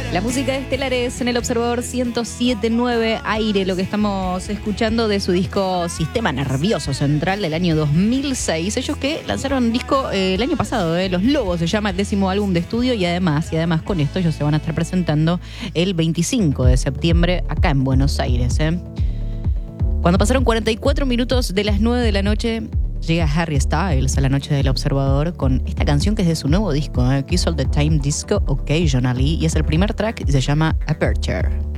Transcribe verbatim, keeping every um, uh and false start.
La música de Estelares en el Observador ciento siete punto nueve Aire, lo que estamos escuchando de su disco Sistema Nervioso Central del año dos mil seis. Ellos que lanzaron un disco eh, el año pasado, eh, Los Lobos, se llama el décimo álbum de estudio y además, y además con esto ellos se van a estar presentando el veinticinco de septiembre acá en Buenos Aires. Eh. Cuando pasaron cuarenta y cuatro minutos de las nueve de la noche, llega Harry Styles a la noche del Observador con esta canción que es de su nuevo disco, eh, Kiss All the Time Disco Occasionally, y es el primer track y se llama Aperture.